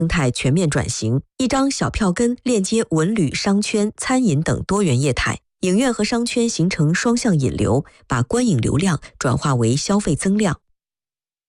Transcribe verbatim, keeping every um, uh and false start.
生态全面转型，一张小票根链接文旅、商圈、餐饮等多元业态。影院和商圈形成双向引流，把观影流量转化为消费增量。